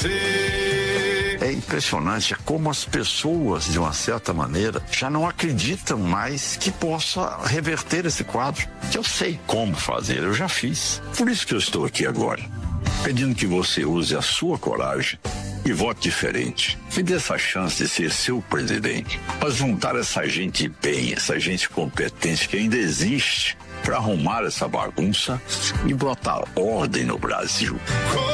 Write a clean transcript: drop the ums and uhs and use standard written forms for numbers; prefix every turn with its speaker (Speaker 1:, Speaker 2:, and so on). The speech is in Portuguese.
Speaker 1: você.
Speaker 2: É impressionante como as pessoas, de uma certa maneira, já não acreditam mais que possa reverter esse quadro. Que eu sei como fazer, eu já fiz. Por isso que eu estou aqui agora, pedindo que você use a sua coragem e vote diferente. Me dê essa chance de ser seu presidente, para juntar essa gente bem, essa gente competente que ainda existe, para arrumar essa bagunça e botar ordem no Brasil.